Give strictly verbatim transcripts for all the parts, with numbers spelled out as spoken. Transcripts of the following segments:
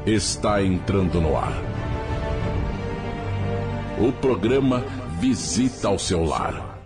está entrando no ar. O programa Visita ao Seu Lar.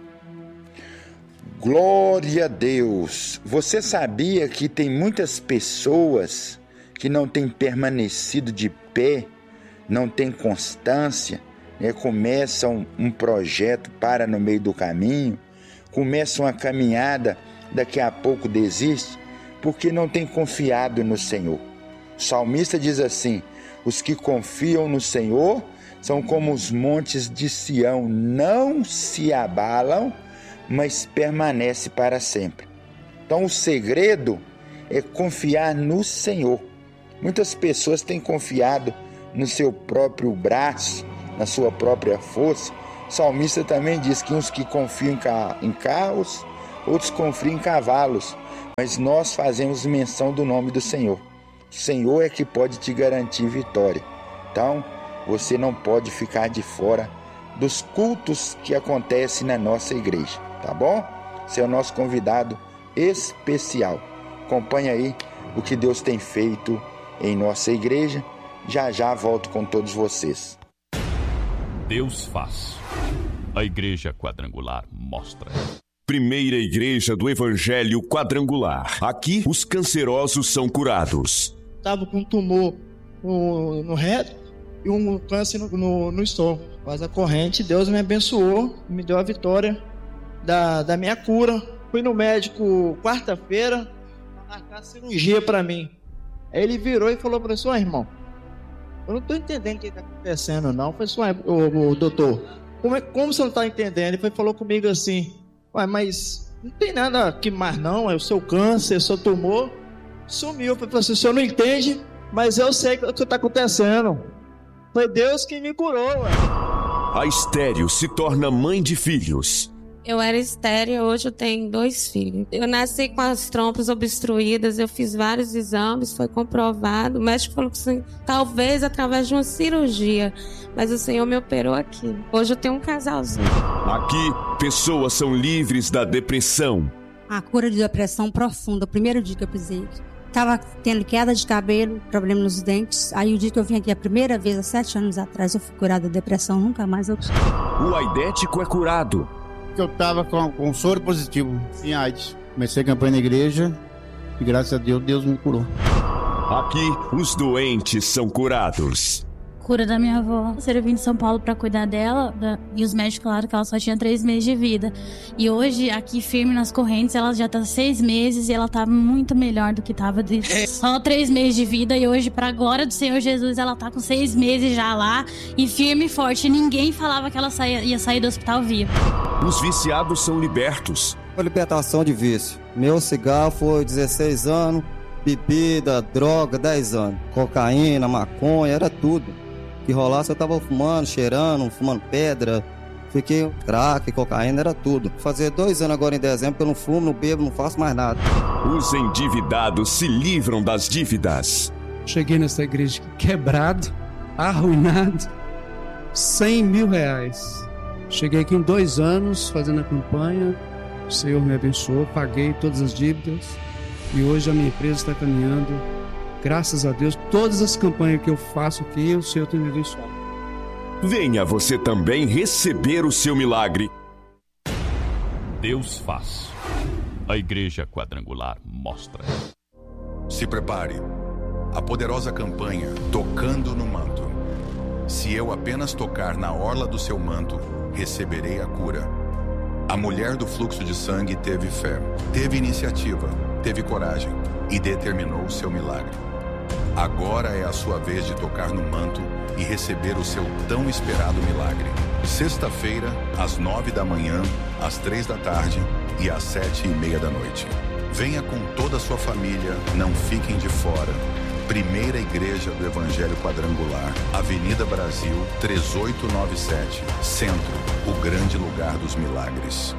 Glória a Deus! Você sabia que tem muitas pessoas que não têm permanecido de pé, não têm constância, né? Começam um projeto, para no meio do caminho, começam uma caminhada, daqui a pouco desiste, porque não tem confiado no Senhor. O salmista diz assim: os que confiam no Senhor são como os montes de Sião, não se abalam, mas permanece para sempre. Então o segredo é confiar no Senhor. Muitas pessoas têm confiado no seu próprio braço, na sua própria força. O salmista também diz que uns que confiam em carros, outros confiam em cavalos, mas nós fazemos menção do nome do Senhor. O Senhor é que pode te garantir vitória. Então, você não pode ficar de fora dos cultos que acontecem na nossa igreja, tá bom? Você é o nosso convidado especial. Acompanhe aí o que Deus tem feito em nossa igreja. Já já volto com todos vocês. Deus faz. A Igreja Quadrangular mostra. Primeira Igreja do Evangelho Quadrangular. Aqui, os cancerosos são curados. Estava com um tumor no, no reto e um câncer no, no, no estômago. Mas a corrente, Deus me abençoou, me deu a vitória da, da minha cura. Fui no médico quarta-feira para marcar a cirurgia para mim. Aí ele virou e falou para mim: "Só, irmão, eu não estou entendendo o que está acontecendo, não." Eu falei: "Só, o, o doutor, como, é, como você não está entendendo?" Ele falou comigo assim: "Ué, mas não tem nada aqui mais não, é o seu câncer, o seu tumor sumiu." Eu falei assim: "O senhor não entende, mas eu sei o que está acontecendo. Foi Deus que me curou." Ué. A estéril se torna mãe de filhos. Eu era estéril, hoje eu tenho dois filhos. Eu nasci com as trompas obstruídas, eu fiz vários exames, foi comprovado. O médico falou que sim, talvez através de uma cirurgia, mas o Senhor me operou aqui. Hoje eu tenho um casalzinho. Aqui, pessoas são livres da depressão. A cura de depressão profunda, o primeiro dia que eu pisei. Estava tendo queda de cabelo, problema nos dentes. Aí o dia que eu vim aqui a primeira vez, há sete anos atrás, eu fui curada da depressão, nunca mais eu tive. O aidético é curado. Eu estava com, com soro positivo em AIDS. Comecei a campanha na igreja e graças a Deus, Deus me curou. Aqui, os doentes são curados. Cura da minha avó. Eu vim de São Paulo para cuidar dela, da, e os médicos falaram que ela só tinha três meses de vida. E hoje, aqui firme nas correntes, ela já tá seis meses e ela tá muito melhor do que tava de só três meses de vida. E hoje, pra glória do Senhor Jesus, ela tá com seis meses já lá e firme e forte. Ninguém falava que ela saía, ia sair do hospital viva. Os viciados são libertos. Foi libertação de vício. Meu cigarro foi dezesseis anos, bebida, droga, dez anos. Cocaína, maconha, era tudo. Que rolasse eu tava fumando, cheirando, fumando pedra. Fiquei crack, cocaína, era tudo. Fazer dois anos agora em dezembro que eu não fumo, não bebo, não faço mais nada. Os endividados se livram das dívidas. Cheguei nessa igreja quebrado, arruinado, cem mil reais. Cheguei aqui em dois anos fazendo a campanha. O Senhor me abençoou, paguei todas as dívidas. E hoje a minha empresa está caminhando. Graças a Deus, todas as campanhas que eu faço aqui, o Senhor tem me abençoado. Venha você também receber o seu milagre. Deus faz. A Igreja Quadrangular mostra. Se prepare. A poderosa campanha Tocando no Manto. Se eu apenas tocar na orla do seu manto, receberei a cura. A mulher do fluxo de sangue teve fé, teve iniciativa, teve coragem e determinou o seu milagre. Agora é a sua vez de tocar no manto e receber o seu tão esperado milagre. Sexta-feira, às nove da manhã, às três da tarde e às sete e meia da noite. Venha com toda a sua família, não fiquem de fora. Primeira Igreja do Evangelho Quadrangular, Avenida Brasil, três oito nove sete, Centro, o grande lugar dos milagres.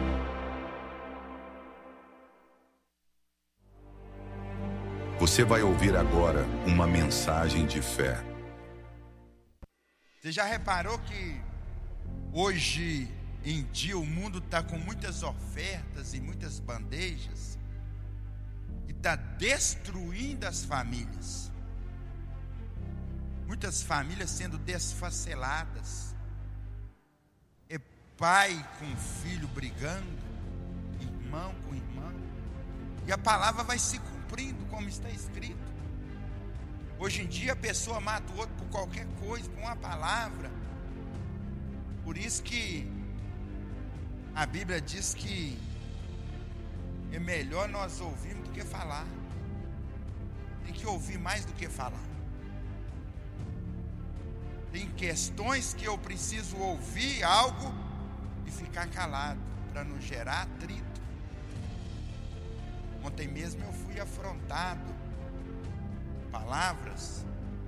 Você vai ouvir agora uma mensagem de fé. Você já reparou que hoje em dia o mundo está com muitas ofertas e muitas bandejas e está destruindo as famílias? muitas famílias sendo desfaceladas. É pai com filho brigando, irmão com irmão. E a palavra vai se cumprindo como está escrito. Hoje em dia a pessoa mata o outro por qualquer coisa, por uma palavra. Por isso que a Bíblia diz que é melhor nós ouvirmos do que falar. Tem que ouvir mais do que falar. Tem questões que eu preciso ouvir algo e ficar calado, para não gerar atrito. Ontem mesmo eu fui afrontado com palavras,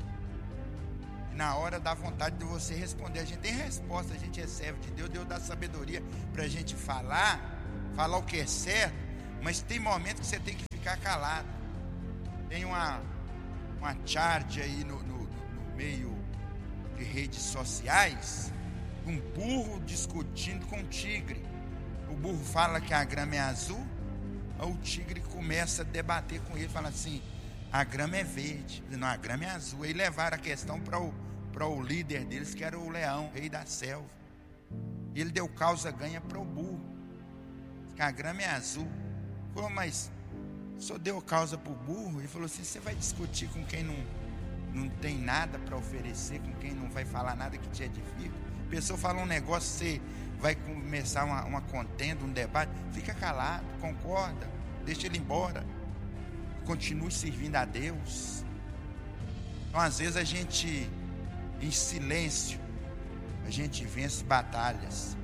e na hora dá vontade de você responder. A gente tem resposta, a gente recebe de Deus, Deus dá sabedoria para a gente falar, falar o que é certo, mas tem momentos que você tem que ficar calado. Tem uma, uma charge aí no, no, no meio de redes sociais, um burro discutindo com um tigre. O burro fala que a grama é azul, aí o tigre começa a debater com ele, fala assim: a grama é verde. Não, a grama é azul. Aí levaram a questão para o, para o líder deles, que era o leão, rei da selva. E ele deu causa ganha para o burro, que a grama é azul. Falou: mas só deu causa para o burro? Ele falou assim: você vai discutir com quem não, não tem nada para oferecer, com quem não vai falar nada que te edifica? A pessoa fala um negócio, você vai começar uma, uma contenda, um debate, fica calado, concorda, deixa ele embora, continue servindo a Deus. Então às vezes a gente, em silêncio, a gente vence batalhas.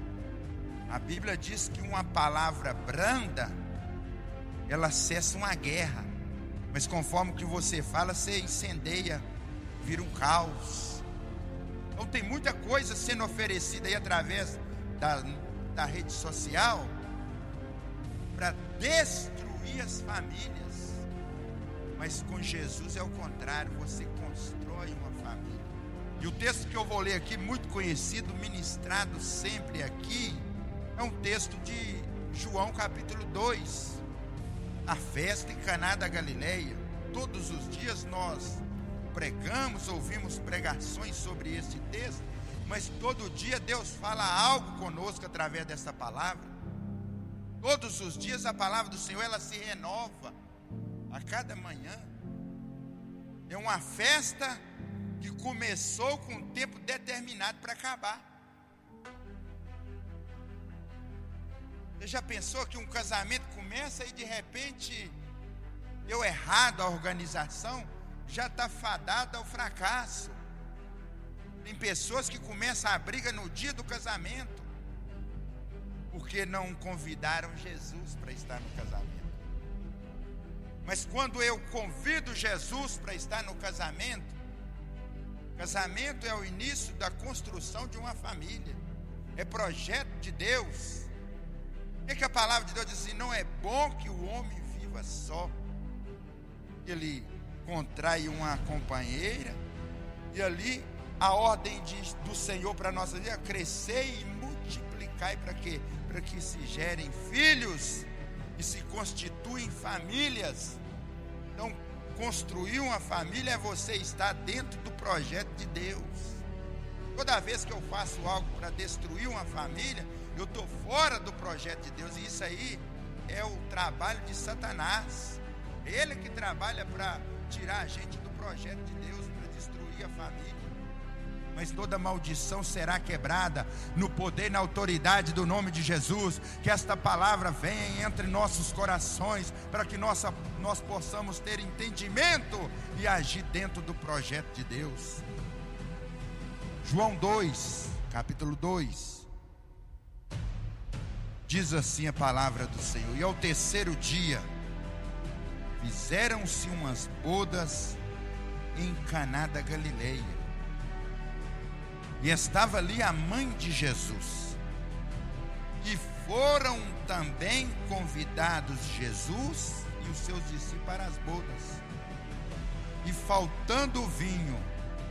A Bíblia diz que uma palavra branda, ela cessa uma guerra, mas conforme o que você fala, você incendeia, vira um caos. Então tem muita coisa sendo oferecida aí através da, da rede social para destruir as famílias, mas com Jesus é o contrário, você constrói uma família. E o texto que eu vou ler aqui, muito conhecido, ministrado sempre aqui, é um texto de João capítulo dois, a festa em Caná da Galileia. Todos os dias nós pregamos, ouvimos pregações sobre esse texto, mas todo dia Deus fala algo conosco através dessa palavra. Todos os dias a palavra do Senhor, ela se renova a cada manhã. É uma festa que começou com um tempo determinado para acabar. Você já pensou que um casamento começa e de repente deu errado a organização, já está fadado ao fracasso? Tem pessoas que começam a briga no dia do casamento, porque não convidaram Jesus para estar no casamento. Mas quando eu convido Jesus para estar no casamento, casamento é o início da construção de uma família, é projeto de Deus. O que a palavra de Deus diz assim? Não é bom que o homem viva só. Ele contrai uma companheira, e ali a ordem de, do Senhor para a nossa vida é crescer e multiplicar. Para quê? Para que se gerem filhos e se constituem famílias. Então, construir uma família é você estar dentro do projeto de Deus. Toda vez que eu faço algo para destruir uma família, eu estou fora do projeto de Deus. E isso aí é o trabalho de Satanás. Ele que trabalha para tirar a gente do projeto de Deus, para destruir a família. Mas toda maldição será quebrada no poder e na autoridade do nome de Jesus. Que esta palavra venha entre nossos corações, para que nossa, nós possamos ter entendimento e agir dentro do projeto de Deus. João dois, capítulo dois, diz assim a palavra do Senhor: e ao terceiro dia fizeram-se umas bodas em Caná da Galileia, e estava ali a mãe de Jesus, e foram também convidados Jesus e os seus discípulos para as bodas. E faltando o vinho,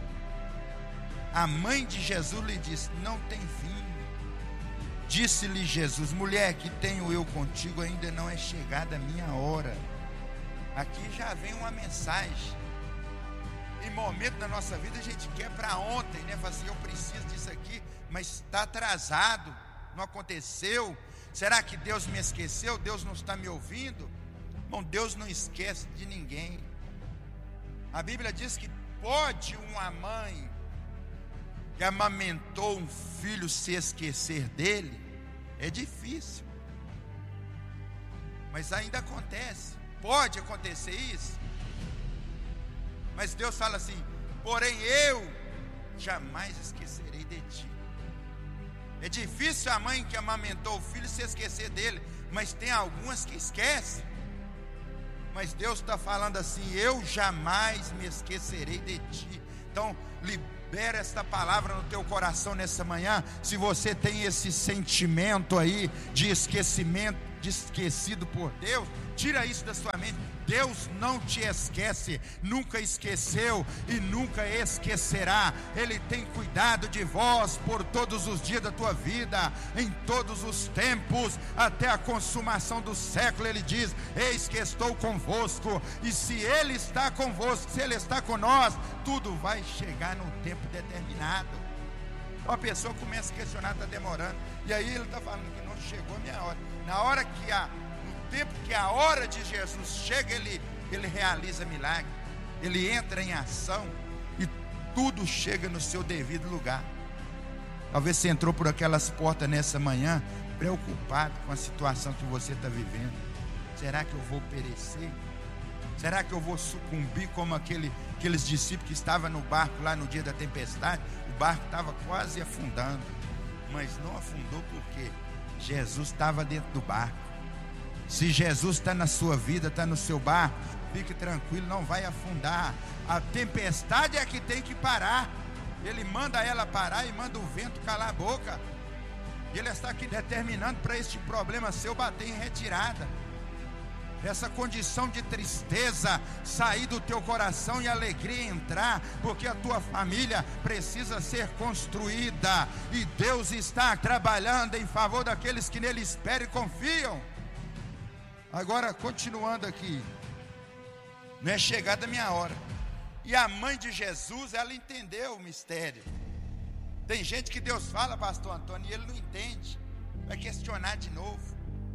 a mãe de Jesus lhe disse: não tem vinho. Disse-lhe Jesus: mulher, que tenho eu contigo, ainda não é chegada a minha hora. Aqui já vem uma mensagem. em momento da nossa vida a gente quer para ontem, né? Fala assim, eu preciso disso aqui, mas está atrasado, não aconteceu. Será que Deus me esqueceu? Deus não está me ouvindo? Bom, Deus não esquece de ninguém. A Bíblia diz que pode uma mãe que amamentou um filho se esquecer dele? É difícil, mas ainda acontece. Pode acontecer isso, mas Deus fala assim, porém eu jamais esquecerei de ti. É difícil a mãe que amamentou o filho se esquecer dele, mas tem algumas que esquecem. Mas Deus está falando assim, eu jamais me esquecerei de ti. Então libera esta palavra no teu coração nessa manhã. Se você tem esse sentimento aí de esquecimento, de esquecido por Deus, tira isso da sua mente. Deus não te esquece, nunca esqueceu e nunca esquecerá. Ele tem cuidado de vós por todos os dias da tua vida, em todos os tempos, até a consumação do século. Ele diz, eis que estou convosco. E se Ele está convosco, se Ele está com nós, tudo vai chegar no tempo determinado. Uma pessoa começa a questionar, está demorando, e aí ele está falando que não chegou a minha hora. Na hora que a tempo que a hora de Jesus chega, ele, ele realiza milagre, ele entra em ação e tudo chega no seu devido lugar. Talvez você entrou por aquelas portas nessa manhã preocupado com a situação que você está vivendo. Será que eu vou perecer? Será que eu vou sucumbir como aquele, aqueles discípulos que estavam no barco lá no dia da tempestade? O barco estava quase afundando, mas não afundou porque Jesus estava dentro do barco. Se Jesus está na sua vida, está no seu barco, fique tranquilo, não vai afundar. A tempestade é que tem que parar. Ele manda ela parar e manda o vento calar a boca. E Ele está aqui determinando para este problema seu bater em retirada. Essa condição de tristeza sair do teu coração e alegria entrar, porque a tua família precisa ser construída. E Deus está trabalhando em favor daqueles que nele esperam e confiam. Agora, continuando aqui, não é chegada a minha hora. E a mãe de Jesus, ela entendeu o mistério. Tem gente que Deus fala, pastor Antônio, e ele não entende, vai questionar de novo.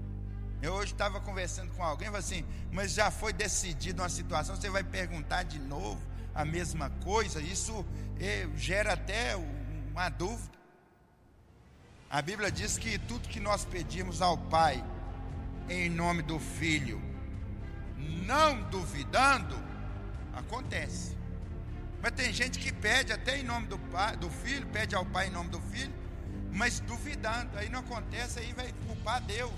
Eu hoje estava conversando com alguém, falei assim, mas já foi decidido uma situação, você vai perguntar de novo a mesma coisa? Isso eh, gera até uma dúvida. A Bíblia diz que tudo que nós pedimos ao Pai, em nome do Filho, não duvidando, acontece. Mas tem gente que pede até em nome do, pai, do Filho, pede ao Pai em nome do Filho, mas duvidando, aí não acontece, aí vai culpar Deus.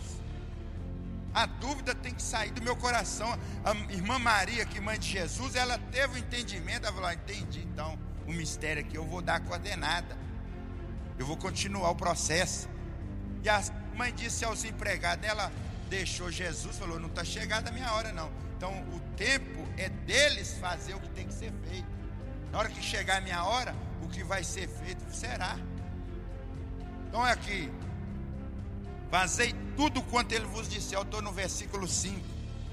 A dúvida tem que sair do meu coração. A irmã Maria, que mãe de Jesus, ela teve o entendimento, ela falou, ah, entendi então o mistério aqui, eu vou dar a coordenada, eu vou continuar o processo. E a mãe disse aos empregados, ela deixou Jesus, falou, não está chegada a minha hora não. Então o tempo é deles fazer o que tem que ser feito. Na hora que chegar a minha hora, o que vai ser feito será. Então é aqui, fazei tudo quanto ele vos disse. Eu estou no versículo cinco.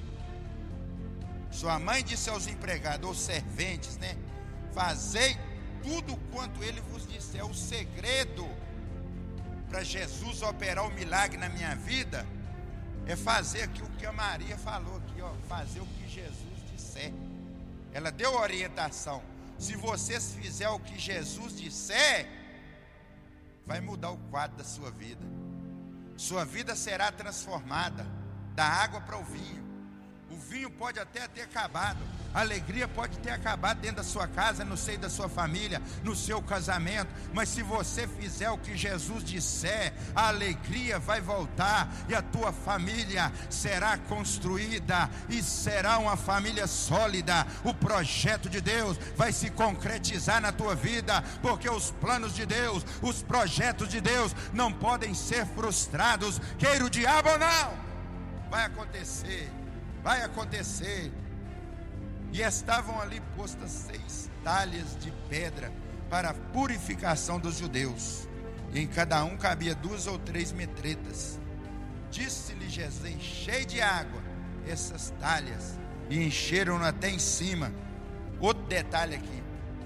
Sua mãe disse aos empregados, ou serventes, né? Fazei tudo quanto ele vos disse. É o segredo para Jesus operar o milagre na minha vida, é fazer aqui o que a Maria falou aqui, ó, fazer o que Jesus disser. Ela deu orientação. Se vocês fizerem o que Jesus disser, vai mudar o quadro da sua vida. Sua vida será transformada da água para o vinho. O vinho pode até ter acabado, a alegria pode ter acabado dentro da sua casa, no seio da sua família, no seu casamento, mas se você fizer o que Jesus disser, a alegria vai voltar e a tua família será construída e será uma família sólida. O projeto de Deus vai se concretizar na tua vida, porque os planos de Deus, os projetos de Deus não podem ser frustrados, queira o diabo ou não, vai acontecer. Vai acontecer. E estavam ali postas seis talhas de pedra para a purificação dos judeus, e em cada um cabia duas ou três metretas. Disse-lhe Jesus, enchei de água essas talhas, e encheram até em cima. Outro detalhe aqui.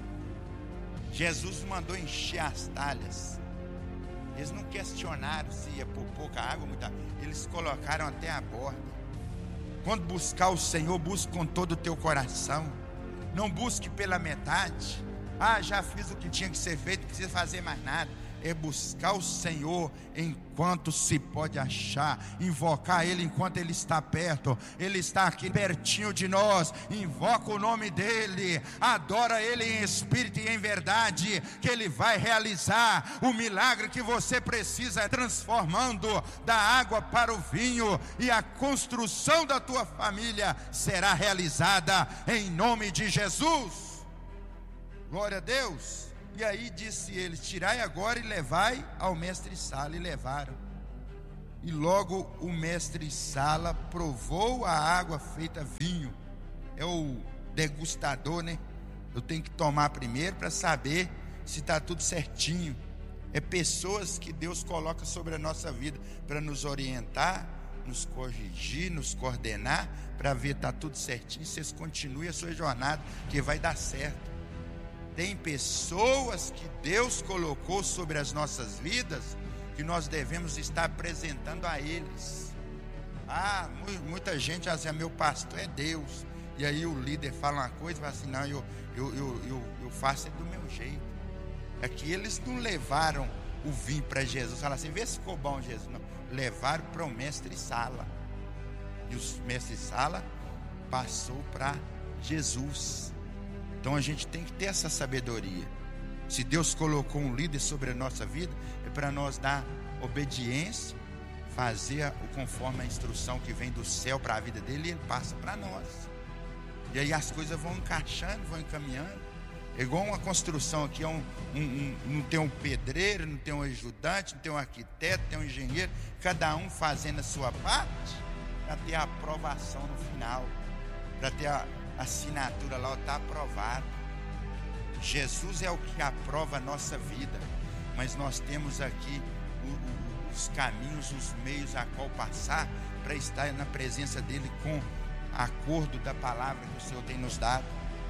Jesus mandou encher as talhas. Eles não questionaram se ia por pouca água ou muita. Eles colocaram até a borda. Quando buscar o Senhor, busque com todo o teu coração. Não busque pela metade. Ah, já fiz o que tinha que ser feito, não precisa fazer mais nada. É buscar o Senhor enquanto se pode achar, invocar Ele enquanto Ele está perto. Ele está aqui pertinho de nós. Invoca o nome dEle, adora Ele em espírito e em verdade, que Ele vai realizar o milagre que você precisa, transformando da água para o vinho, e a construção da tua família será realizada em nome de Jesus. Glória a Deus. E aí disse ele: tirai agora e levai ao mestre Sala. E levaram. E logo o mestre Sala provou a água feita vinho. É o degustador, né? Eu tenho que tomar primeiro para saber se está tudo certinho. É pessoas que Deus coloca sobre a nossa vida para nos orientar, nos corrigir, nos coordenar, para ver se está tudo certinho. Vocês continuem a sua jornada, que vai dar certo. Tem pessoas que Deus colocou sobre as nossas vidas, que nós devemos estar apresentando a eles. Ah, muita gente acha assim: meu pastor é Deus. E aí o líder fala uma coisa e fala assim: não, eu, eu, eu, eu, eu faço é do meu jeito. É que eles não levaram o vinho para Jesus. Fala assim: vê se ficou bom, Jesus. Não, levaram para o mestre Sala. E o mestre Sala passou para Jesus. Então a gente tem que ter essa sabedoria. Se Deus colocou um líder sobre a nossa vida, é para nós dar obediência, fazer o conforme a instrução que vem do céu para a vida dele, e ele passa para nós. E aí as coisas vão encaixando, vão encaminhando. É igual uma construção aqui, é um, um, um, não tem um pedreiro, não tem um ajudante, não tem um arquiteto, tem um engenheiro, cada um fazendo a sua parte para ter a aprovação no final, para ter a assinatura lá, está aprovado. Jesus é o que aprova a nossa vida, mas nós temos aqui o, o, os caminhos, os meios a qual passar para estar na presença dele com acordo da palavra que o Senhor tem nos dado.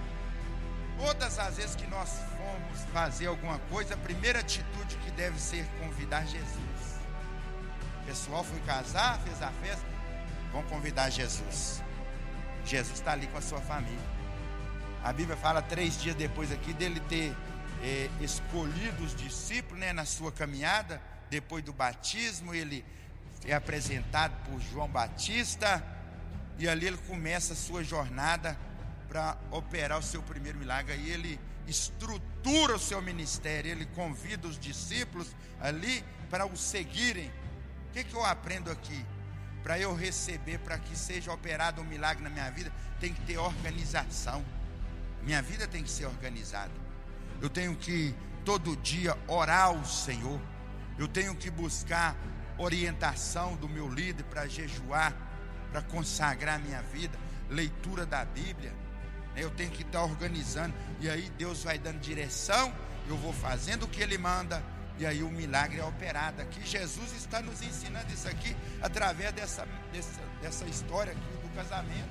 Todas as vezes que nós formos fazer alguma coisa, a primeira atitude que deve ser convidar Jesus. O pessoal foi casar, fez a festa, vamos convidar Jesus. Jesus está ali com a sua família. A Bíblia fala três dias depois aqui dele ter é, escolhido os discípulos, né, na sua caminhada. Depois do batismo, ele é apresentado por João Batista, e ali ele começa a sua jornada para operar o seu primeiro milagre. Aí ele estrutura o seu ministério, ele convida os discípulos ali para o seguirem. O que, que eu aprendo aqui? Para eu receber, para que seja operado um milagre na minha vida, tem que ter organização. Minha vida tem que ser organizada. Eu tenho que todo dia orar ao Senhor. Eu tenho que buscar orientação do meu líder para jejuar, para consagrar a minha vida, leitura da Bíblia. Eu tenho que estar organizando, e aí Deus vai dando direção, eu vou fazendo o que Ele manda, e aí o milagre é operado aqui. Jesus está nos ensinando isso aqui através dessa, dessa, dessa história aqui do casamento.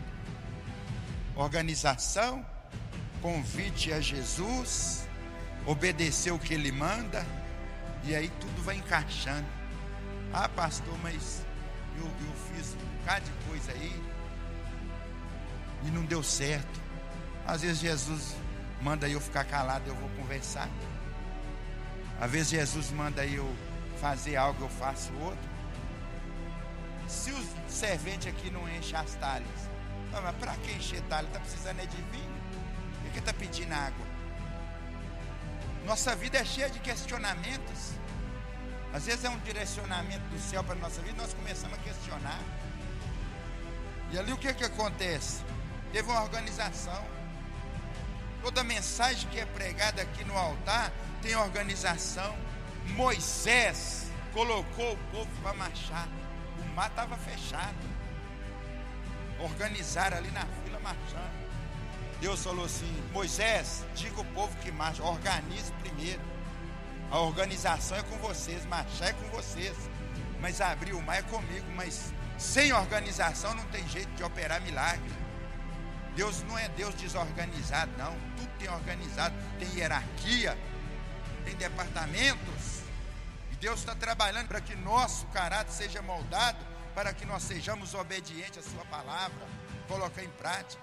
Organização, convite a Jesus, obedecer o que Ele manda, e aí tudo vai encaixando. Ah, pastor, mas eu, eu fiz um bocado de coisa aí e não deu certo. Às vezes Jesus manda eu ficar calado, eu vou conversar. Às vezes Jesus manda eu fazer algo, eu faço outro. Se o servente aqui não enche as talhas, ah, mas para que encher talha? Está precisando é de vinho? Por que está pedindo água? Nossa vida é cheia de questionamentos. Às vezes é um direcionamento do céu para a nossa vida, nós começamos a questionar. E ali o que que acontece? Teve uma organização. Toda mensagem que é pregada aqui no altar tem organização. Moisés colocou o povo para marchar. O mar estava fechado. Organizaram ali na fila marchando. Deus falou assim: Moisés, diga ao povo que marcha, organize primeiro. A organização é com vocês, marchar é com vocês, mas abrir o mar é comigo. Mas sem organização não tem jeito de operar milagre. Deus não é Deus desorganizado, não. Tudo tem organizado, tem hierarquia, tem departamentos. E Deus está trabalhando para que nosso caráter seja moldado, para que nós sejamos obedientes à sua palavra, colocar em prática.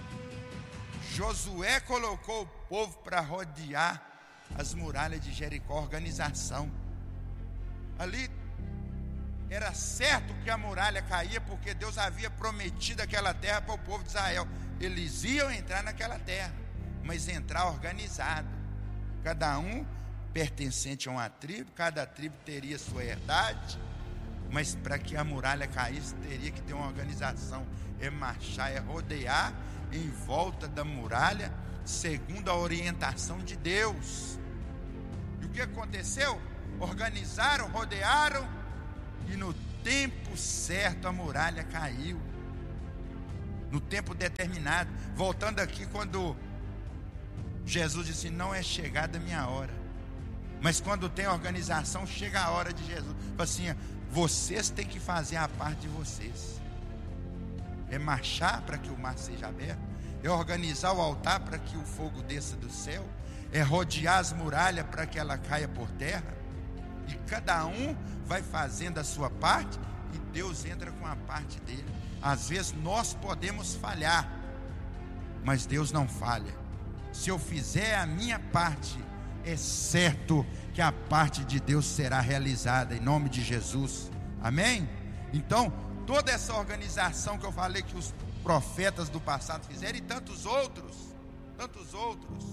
Josué colocou o povo para rodear as muralhas de Jericó, organização. Ali era certo que a muralha caía, porque Deus havia prometido aquela terra para o povo de Israel. Eles iam entrar naquela terra, mas entrar organizado, cada um pertencente a uma tribo, cada tribo teria sua herdade, mas para que a muralha caísse, teria que ter uma organização. É marchar, é rodear em volta da muralha, segundo a orientação de Deus. E o que aconteceu? Organizaram, rodearam, e no tempo certo a muralha caiu. No tempo determinado. Voltando aqui, quando Jesus disse: não é chegada a minha hora. Mas quando tem organização, chega a hora de Jesus. Fala assim: vocês têm que fazer a parte de vocês. É marchar para que o mar seja aberto, é organizar o altar para que o fogo desça do céu, é rodear as muralhas para que ela caia por terra. E cada um vai fazendo a sua parte, e Deus entra com a parte dele. Às vezes nós podemos falhar, mas Deus não falha. Se eu fizer a minha parte, é certo que a parte de Deus será realizada, em nome de Jesus. Amém? Então, toda essa organização que eu falei que os profetas do passado fizeram, e tantos outros, tantos outros.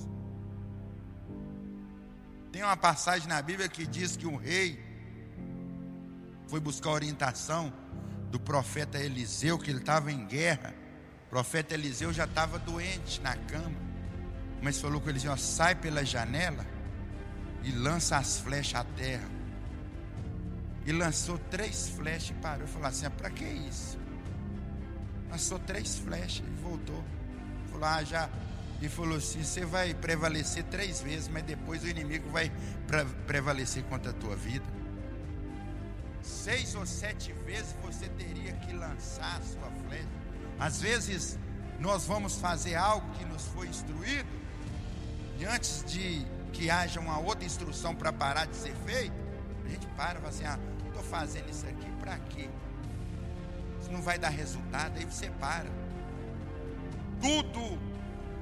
Tem uma passagem na Bíblia que diz que um rei foi buscar orientação do profeta Eliseu, que ele estava em guerra. O profeta Eliseu já estava doente na cama, mas falou com Eliseu: sai pela janela e lança as flechas à terra. E lançou três flechas e parou. Falou assim: ah, para que isso? Lançou três flechas e voltou. Falou: ah, já. E falou assim: você vai prevalecer três vezes, mas depois o inimigo vai pre- prevalecer contra a tua vida. Seis ou sete vezes você teria que lançar a sua flecha. Às vezes nós vamos fazer algo que nos foi instruído, e antes de que haja uma outra instrução para parar de ser feito, a gente para e fala assim: ah, estou fazendo isso aqui para quê? Isso não vai dar resultado. Aí você para. Tudo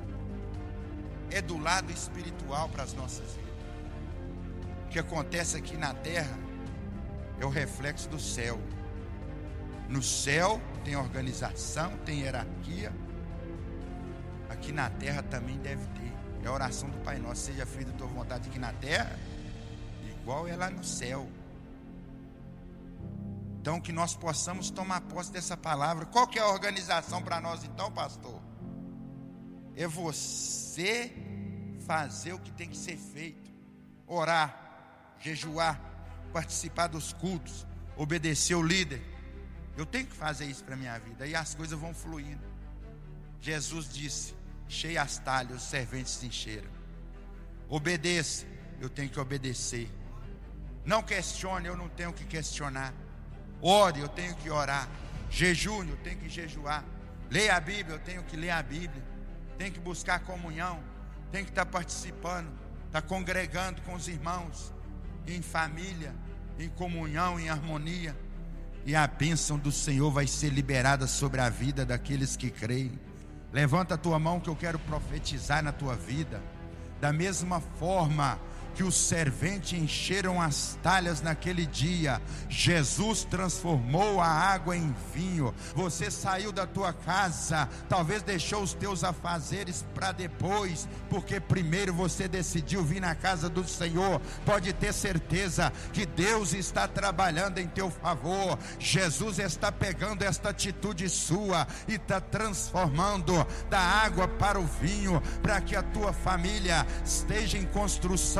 é do lado espiritual para as nossas vidas. O que acontece aqui na terra é o reflexo do céu. No céu tem organização, tem hierarquia. Aqui na terra também deve ter. É a oração do Pai Nosso: seja feita a tua vontade aqui na terra, igual é lá no céu. Então, que nós possamos tomar posse dessa palavra. Qual que é a organização para nós então, pastor? É você fazer o que tem que ser feito. Orar, jejuar, participar dos cultos, obedecer o líder. Eu tenho que fazer isso para a minha vida, aí as coisas vão fluindo. Jesus disse: cheia as talhas, os serventes se encheram. Obedeça, eu tenho que obedecer. Não questione, eu não tenho que questionar. Ore, eu tenho que orar. Jejune, eu tenho que jejuar. Leia a Bíblia, eu tenho que ler a Bíblia. Tenho que buscar comunhão, tenho que estar participando, estar congregando com os irmãos, em família, em comunhão, em harmonia. E a bênção do Senhor vai ser liberada sobre a vida daqueles que creem. Levanta a tua mão que eu quero profetizar na tua vida. Da mesma forma que os serventes encheram as talhas naquele dia, Jesus transformou a água em vinho. Você saiu da tua casa, talvez deixou os teus afazeres para depois, porque primeiro você decidiu vir na casa do Senhor. Pode ter certeza que Deus está trabalhando em teu favor. Jesus está pegando esta atitude sua e está transformando da água para o vinho, para que a tua família esteja em construção